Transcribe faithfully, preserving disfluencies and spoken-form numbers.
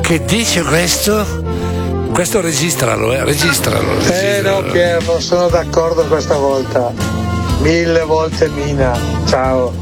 Che dice questo? Questo registralo, eh, registralo. Eh no, Pier, non sono d'accordo questa volta. Mille volte Mina. Ciao.